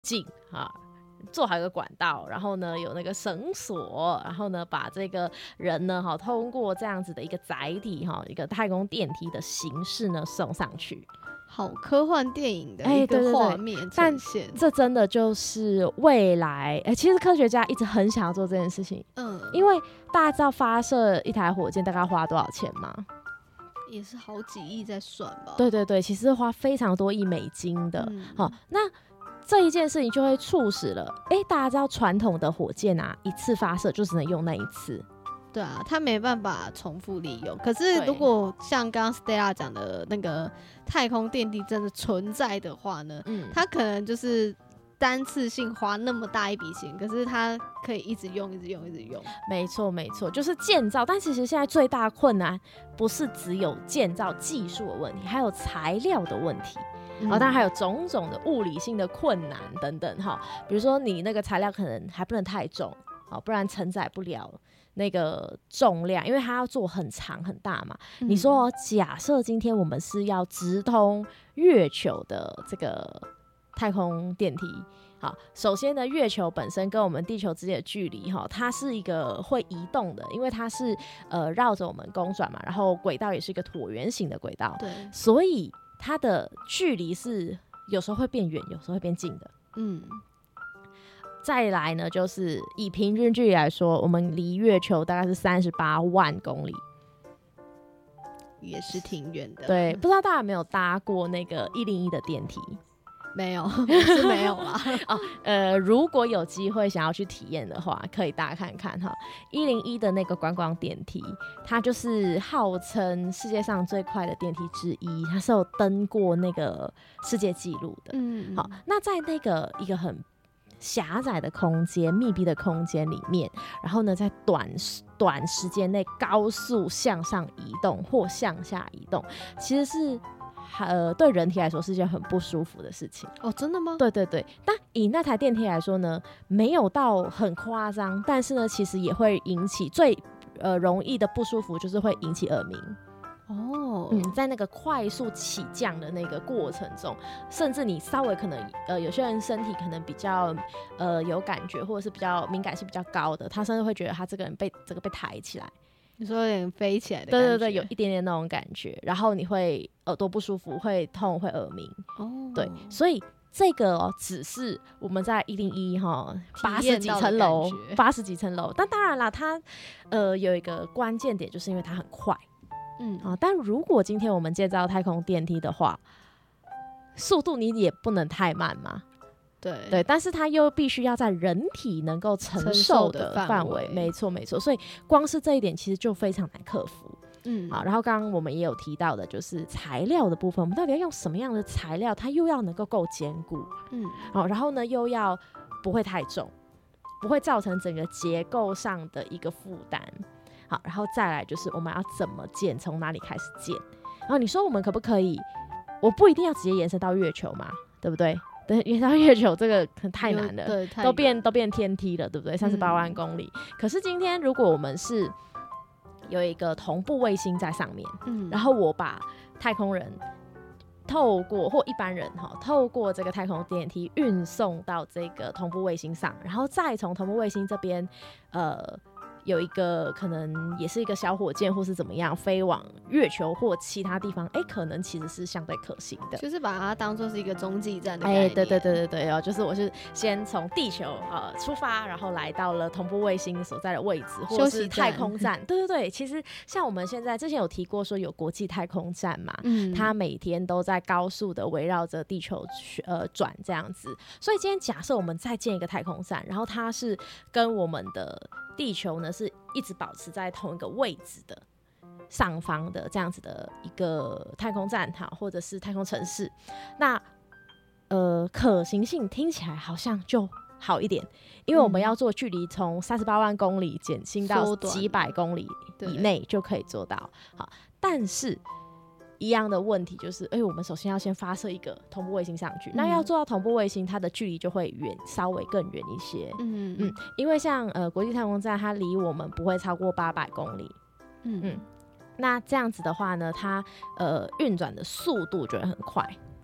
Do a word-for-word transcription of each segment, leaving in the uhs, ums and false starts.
径啊。做好一个管道，然后呢有那个绳索，然后呢把这个人呢哈通过这样子的一个载体哈一个太空电梯的形式呢送上去。 好科幻电影的一个画面呈现、欸、 但这真的就是未来、欸、其实科学家一直很想要做这件事情。嗯，因为大家知道发射一台火箭大概花多少钱吗？ 也是好几亿在算吧。 对对对，其实花非常多亿美金的。嗯、好，那这一件事情就会促使了，哎、欸，大家知道传统的火箭啊，一次发射就只能用那一次。 对啊，它没办法重复利用。可是如果像刚刚 Stella 讲的那个太空电梯真的存在的话呢，嗯，它可能就是单次性花那么大一笔钱，可是它可以一直用、一直用、一直用。 没错，没错，就是建造。但其实现在最大的困难不是只有建造技术的问题，还有材料的问题。然后当然还有种种的物理性的困难等等哈，比如说你那个材料可能还不能太重，不然承载不了那个重量，因为它要做很长很大嘛。嗯、你说假设今天我们是要直通月球的这个太空电梯，好，首先呢，月球本身跟我们地球之间的距离哈，它是一个会移动的，因为它是呃绕着我们公转嘛，然后轨道也是一个椭圆形的轨道，对，所以它的距离是有时候会变远，有时候会变近的。嗯，再来呢，就是以平均距离来说，我们离月球大概是三十八万公里， 也是挺远的。 对，不知道大家有没有搭过那个一零一的电梯？ 没有，是没有啦。 哦，呃，如果有机会想要去体验的话，可以大家看看哈。一零一的那个观光电梯，它就是号称世界上最快的电梯之一，它是有登过那个世界纪录的。嗯，好，那在那个一个很狭窄的空间、密闭的空间里面，然后呢，在短短时间内高速向上移动或向下移动，其实是。呃，对人体来说是件很不舒服的事情哦，真的吗？ 对对对，但以那台电梯来说呢，没有到很夸张，但是呢，其实也会引起最呃容易的不舒服，就是会引起耳鸣。哦，嗯，在那个快速起降的那个过程中，甚至你稍微可能呃，有些人身体可能比较呃有感觉，或者是比较敏感性比较高的，他甚至会觉得他这个人被这个被抬起来。 你说有点飞起来的感觉， 对对对，有一点点那种感觉，然后你会耳朵不舒服，会痛，会耳鸣。哦，对，所以这个、哦、只是我们在一零一哈八十几层楼，八十几层楼。但当然啦，它呃有一个关键点，就是因为它很快。嗯啊，但如果今天我们建造太空电梯的话，速度你也不能太慢嘛。对对，但是它又必须要在人体能够承受的范围，没错没错，所以光是这一点其实就非常难克服。嗯，好，然后刚刚我们也有提到的，就是材料的部分，我们到底要用什么样的材料，它又要能够够坚固，嗯，好，然后呢又要不会太重，不会造成整个结构上的一个负担。好，然后再来就是我们要怎么建，从哪里开始建。然后你说我们可不可以？我不一定要直接延伸到月球嘛，对不对？对，延伸到月球这个可能太难了， 对， 都变都变天梯了，对不对？三十八万公里、嗯。可是今天如果我们是有一个同步卫星在上面，嗯，然后我把太空人透过或一般人哈，透过这个太空电梯运送到这个同步卫星上，然后再从同步卫星这边，呃。有一个可能也是一个小火箭或是怎么样飞往月球或其他地方，哎、欸，可能其实是相对可行的， 就是把它当作是一个中继站的概念。 哎、欸，对对对对对哦，就是我是先从地球呃出发，然后来到了同步卫星所在的位置，或者是太空站。对对对，其实像我们现在之前有提过说有国际太空站嘛，嗯，它每天都在高速的围绕着地球呃转这样子。所以今天假设我们再建一个太空站，然后它是跟我们的地球呢是一直保持在同一个位置的上方的这样子的一个太空站哈，或者是太空城市，那呃可行性听起来好像就好一点，因为我们要做距离从三十八万公里减轻到几百公里以内就可以做到。好，但是一样的问题就是，哎、欸，我们首先要先发射一个同步卫星上去、嗯，那要做到同步卫星，它的距离就会远，稍微更远一些。嗯嗯，因为像呃国际太空站，它离我们不会超过八百公里。嗯嗯，那这样子的话呢，它呃运转的速度就会很快。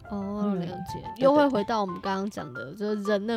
哦，了解，又会回到我们刚刚讲的，就是人的